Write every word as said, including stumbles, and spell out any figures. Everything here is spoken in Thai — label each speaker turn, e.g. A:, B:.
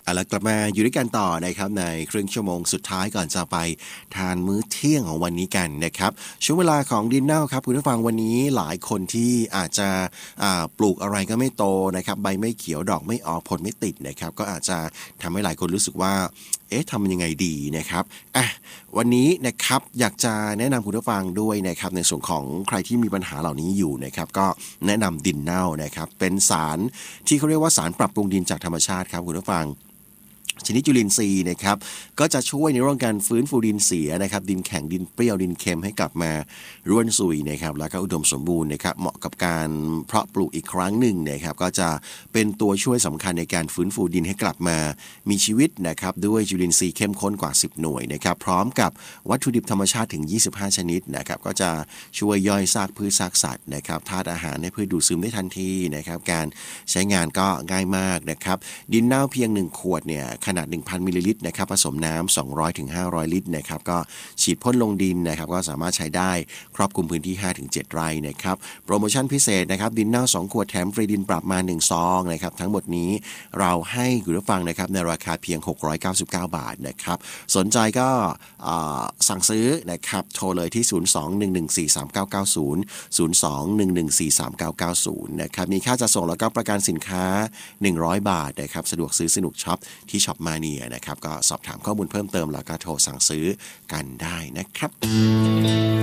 A: เอาละกลับมาอยู่ด้วยกันต่อนะครับในครึ่งชั่วโมงสุดท้ายก่อนจะไปทานมื้อเที่ยงของวันนี้กันนะครับช่วงเวลาของดินเนลครับคุณผู้ฟังวันนี้หลายคนที่อาจจะปลูกอะไรก็ไม่โตนะครับใบไม่เขียวดอกไม่ออกผลไม่ติดนะครับก็อาจจะทำให้หลายคนรู้สึกว่าเอ๊ะทำยังไงดีนะครับอ่ะวันนี้นะครับอยากจะแนะนำคุณผู้ฟังด้วยนะครับในส่วนของใครที่มีปัญหาเหล่านี้อยู่นะครับก็แนะนำดินเนลนะครับเป็นสารที่เขาเรียกว่าสารปรับปรุงดินจากธรรมชาติครับคุณผู้ฟังชนิดจุลินทรีย์นะครับก็จะช่วยในเรื่องการฟื้นฟูดินเสียนะครับดินแข็งดินเปรี้ยวดินเค็มให้กลับมาร่วนซุยนะครับแล้วก็อุดมสมบูรณ์นะครับเหมาะกับการเพาะปลูกอีกครั้งหนึ่งนะครับก็จะเป็นตัวช่วยสำคัญในการฟื้นฟูดินให้กลับมามีชีวิตนะครับด้วยจุลินทรีย์เข้มข้นกว่าสิบหน่วยนะครับพร้อมกับวัตถุดิบธรรมชาติถึงยี่สิบห้าชนิดนะครับก็จะช่วยย่อยซากพืชซากสัตว์นะครับธาตุอาหารให้พืชดูดซึมได้ทันทีนะครับการใช้งานก็ง่ายมากนะครับดินเน่าเพียงหนึ่งขวดเนี่ยขนาด หนึ่งพัน มิลลิลิตรนะครับผสมน้ำ สองร้อยถึงห้าร้อย ลิตรนะครับก็ฉีดพ่นลงดินนะครับก็สามารถใช้ได้ครอบคลุมพื้นที่ ห้าถึงเจ็ด ไร่นะครับโปรโมชั่นพิเศษนะครับดินเน่าสองขวดแถมฟรีดินปรับมาหนึ่งซองนะครับทั้งหมดนี้เราให้คุณผู้ฟังนะครับในราคาเพียงหกร้อยเก้าสิบเก้าบาทนะครับสนใจก็สั่งซื้อนะครับโทรเลยที่ศูนย์ สอง หนึ่ง หนึ่ง สี่ สาม เก้า เก้า ศูนย์ ศูนย์ สอง หนึ่ง หนึ่ง สี่ สาม เก้า เก้า ศูนย์นะครับมีค่าจัดส่งแล้วก็ประกันสินค้าหนึ่งร้อยบาทนะครับสะดวกซื้อสนุกช็อปที่ช็อปมาเนียนะครับก็สอบถามข้อมูลเพิ่มเติมแล้วก็โทรสั่งซื้อกันได้นะครับ